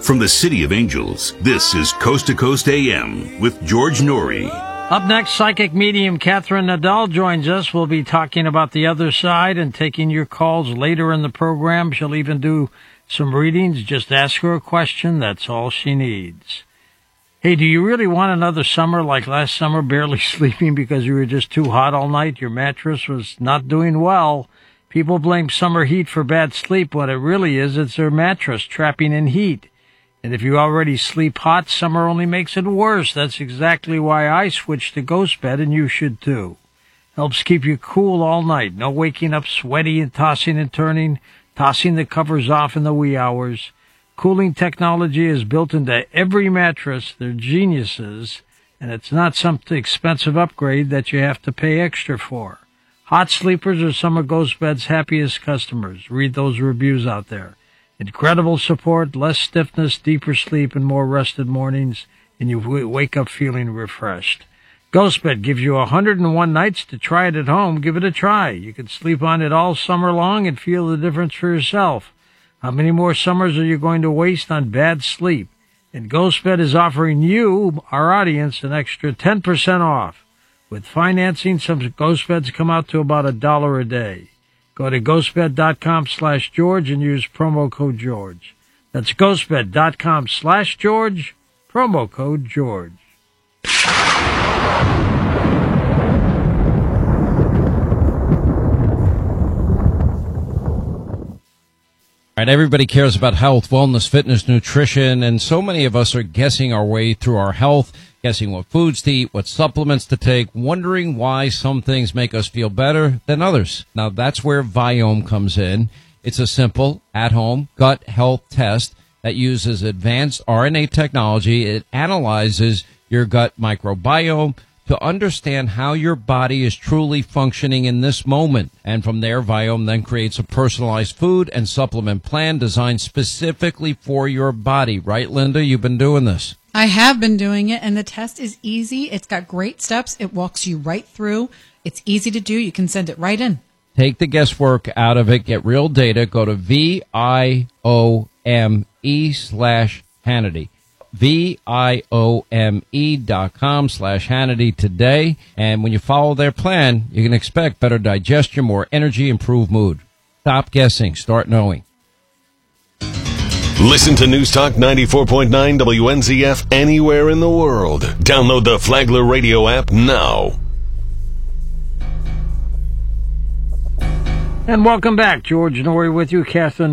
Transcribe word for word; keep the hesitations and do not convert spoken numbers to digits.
From the City of Angels, this is Coast to Coast A M with George Noory. Up next, psychic medium Catherine Nadal joins us. We'll be talking about the other side and taking your calls later in the program. She'll even do some readings. Just ask her a question. That's all she needs. Hey, do you really want another summer like last summer, barely sleeping because you were just too hot all night? Your mattress was not doing well. People blame summer heat for bad sleep. What it really is, it's their mattress trapping in heat. And if you already sleep hot, summer only makes it worse. That's exactly why I switched to Ghost Bed, and you should too. Helps keep you cool all night. No waking up sweaty and tossing and turning, tossing the covers off in the wee hours. Cooling technology is built into every mattress. They're geniuses, and it's not some expensive upgrade that you have to pay extra for. Hot sleepers are some of Ghost Bed's happiest customers. Read those reviews out there. Incredible support, less stiffness, deeper sleep, and more rested mornings, and you w- wake up feeling refreshed. GhostBed gives you one hundred one nights to try it at home. Give it a try. You can sleep on it all summer long and feel the difference for yourself. How many more summers are you going to waste on bad sleep? And GhostBed is offering you, our audience, an extra ten percent off. With financing, some GhostBeds come out to about a dollar a day. Go to ghostbed.com slash George and use promo code George. That's ghostbed.com slash George, promo code George. All right, everybody cares about health, wellness, fitness, nutrition, and so many of us are guessing our way through our health, guessing what foods to eat, what supplements to take, wondering why some things make us feel better than others. Now, that's where Viome comes in. It's a simple, at-home gut health test that uses advanced R N A technology. It analyzes your gut microbiome to understand how your body is truly functioning in this moment. And from there, Viome then creates a personalized food and supplement plan designed specifically for your body. Right, Linda? You've been doing this. I have been doing it, and the test is easy. It's got great steps. It walks you right through. It's easy to do. You can send it right in. Take the guesswork out of it. Get real data. Go to V-I-O-M-E slash Hannity. V-I-O-M-E dot com slash Hannity today. And when you follow their plan, you can expect better digestion, more energy, improved mood. Stop guessing. Start knowing. Listen to News Talk ninety-four point nine W N Z F anywhere in the world. Download the Flagler Radio app now. And welcome back. George Noory with you. Catherine